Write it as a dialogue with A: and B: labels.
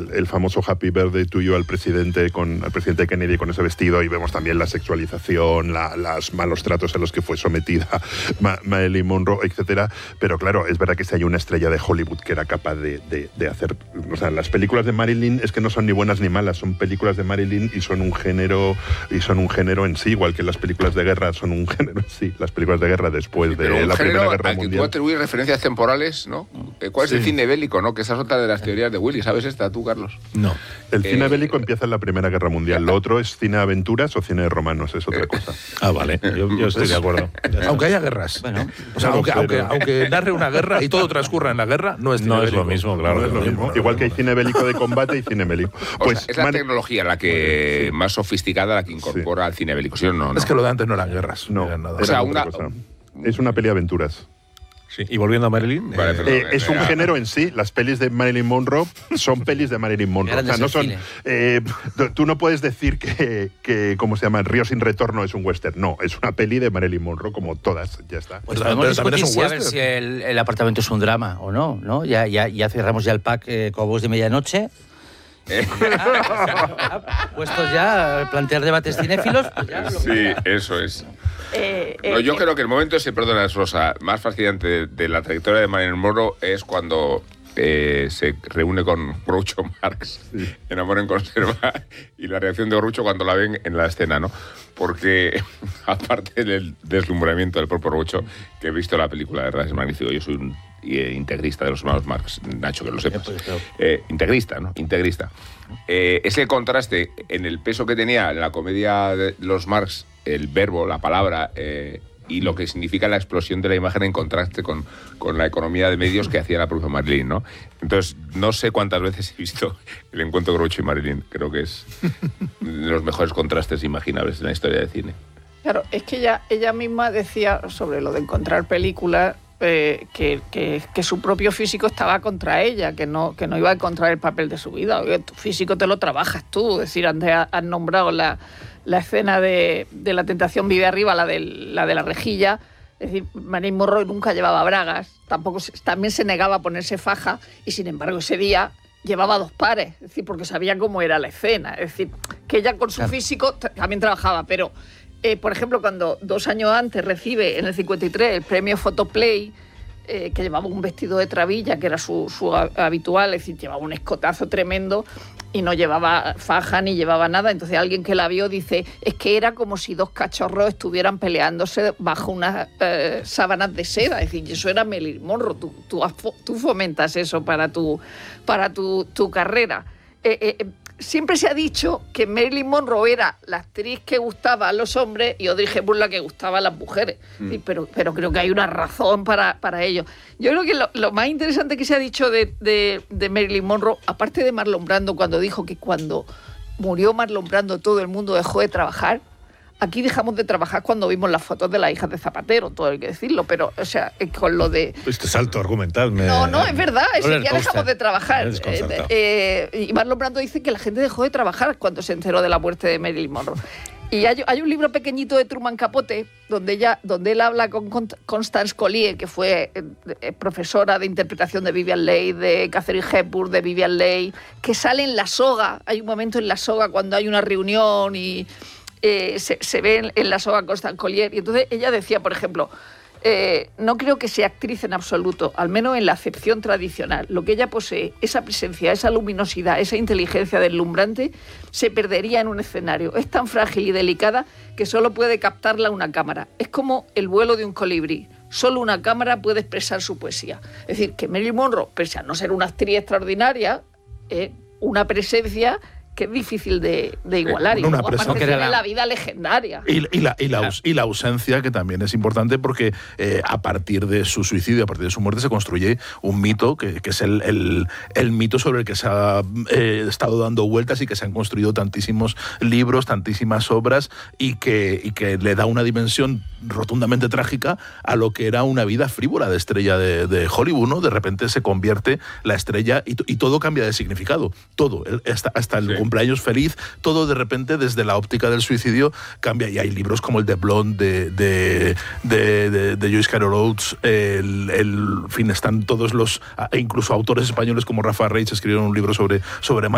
A: el famoso Happy Birthday to You al presidente Kennedy con ese vestido, y vemos también la sexualización, los malos tratos a los que fue sometida Marilyn Monroe, etcétera. Pero claro, es verdad que si hay una estrella de Hollywood que era capaz de hacer... O sea, las películas de Marilyn es que no son ni buenas ni malas, son películas de Marilyn y son un género en sí, igual que las películas de guerra son un género en sí. Las películas de guerra después de la Primera Guerra Mundial.
B: Que tú atribuyes referencias temporales, ¿no? ¿Cuál es el cine bélico, no? Que esa es otra de las teorías de Willy. ¿Sabes esta tú, Carlos?
C: No.
A: El cine bélico empieza en la Primera Guerra Mundial. Lo otro es cine de aventuras o cine de romanos, es otra cosa.
C: Vale. Yo estoy de acuerdo. Aunque haya guerras. Bueno, o sea, aunque narre una guerra y todo transcurra en la guerra, no es lo mismo, claro.
A: No es lo mismo. Igual que hay cine bélico de combate y cine bélico.
B: Pues es la tecnología la que más sofisticada, la que incorpora al cine bélico. ¿Sí o no?
C: Es que lo de antes no eran guerras.
A: No,
C: nada.
A: O sea, es una peli de aventuras.
C: Sí. Y volviendo a Marilyn,
A: es un género en sí. Las pelis de Marilyn Monroe son pelis de Marilyn Monroe. O sea, no son. Tú no puedes decir que ¿cómo se llama? Río sin retorno es un western. No, es una peli de Marilyn Monroe como todas. Ya está.
D: Pues podemos discutir si, a ver si el apartamento es un drama o no, ¿no? Ya cerramos ya el pack Cowboys de Medianoche. Puestos ya a plantear debates cinéfilos, pues ya.
B: Sí, eso es. Yo creo que el momento ese, perdona, Rosa, más fascinante de la trayectoria de Marilyn Monroe es cuando se reúne con Groucho Marx en Amor en Conserva, y la reacción de Groucho cuando la ven en la escena, ¿no? Porque, aparte del deslumbramiento del propio Groucho, que he visto la película, de verdad es magnífico. Yo soy un integrista de los hermanos Marx, Nacho, que lo sepas. Integrista, ¿no? Integrista. Ese contraste en el peso que tenía en la comedia de los Marx, el verbo, la palabra, y lo que significa la explosión de la imagen en contraste con la economía de medios que hacía la propia Marilyn, ¿no? Entonces, no sé cuántas veces he visto el encuentro Groucho y Marilyn. Creo que es de los mejores contrastes imaginables en la historia del cine.
E: Claro, es que ella misma decía sobre lo de encontrar películas, que su propio físico estaba contra ella, que no iba a encontrar el papel de su vida. Oye, tu físico te lo trabajas tú. Es decir, antes has nombrado la escena de La tentación vive arriba, la de la rejilla. Es decir, Marilyn Monroe nunca llevaba bragas, también se negaba a ponerse faja, y sin embargo ese día llevaba 2 pares, es decir, porque sabía cómo era la escena. Es decir, que ella con su físico también trabajaba, pero... por ejemplo, cuando 2 años antes recibe en el 53 el premio Photoplay, que llevaba un vestido de trabilla, que era su habitual, es decir, llevaba un escotazo tremendo y no llevaba faja ni llevaba nada. Entonces alguien que la vio dice, es que era como si 2 cachorros estuvieran peleándose bajo unas sábanas de seda. Es decir, eso era Marilyn Monroe. Tú fomentas eso para tu carrera. Siempre se ha dicho que Marilyn Monroe era la actriz que gustaba a los hombres y Audrey Hepburn la que gustaba a las mujeres. Sí, pero creo que hay una razón para ello. Yo creo que lo más interesante que se ha dicho de Marilyn Monroe, aparte de Marlon Brando, cuando dijo que cuando murió Marlon Brando todo el mundo dejó de trabajar, aquí dejamos de trabajar cuando vimos las fotos de las hijas de Zapatero, todo hay que decirlo, pero, o sea, con lo de...
C: Este salto argumental
E: No, es verdad, es que ya dejamos de trabajar. Y Marlon Brando dice que la gente dejó de trabajar cuando se enteró de la muerte de Marilyn Monroe. Y hay un libro pequeñito de Truman Capote, donde él habla con Constance Collier, que fue profesora de interpretación de Vivien Leigh, de Katharine Hepburn, de Vivien Leigh, que sale en La Soga. Hay un momento en La Soga cuando hay una reunión y... se ve en La Soga Constance Collier, y entonces ella decía, por ejemplo, no creo que sea actriz en absoluto, al menos en la acepción tradicional. Lo que ella posee, esa presencia, esa luminosidad, esa inteligencia deslumbrante, se perdería en un escenario. Es tan frágil y delicada que solo puede captarla una cámara. Es como el vuelo de un colibrí. Solo una cámara puede expresar su poesía. Es decir, que Marilyn Monroe, pese a no ser una actriz extraordinaria, una presencia que es difícil de igualar, y luego aparte tiene la vida legendaria.
C: Y la ausencia, que también es importante, porque a partir de su suicidio, a partir de su muerte, se construye un mito que es el mito sobre el que se ha estado dando vueltas y que se han construido tantísimos libros, tantísimas obras, y que le da una dimensión rotundamente trágica a lo que era una vida frívola de estrella de Hollywood, ¿no? De repente se convierte la estrella y todo cambia de significado. Todo, hasta el cumpleaños feliz, todo de repente desde la óptica del suicidio cambia. Y hay libros como el de Blonde de Joyce Carol Oates, en fin, están todos incluso autores españoles como Rafa Reich escribieron un libro sobre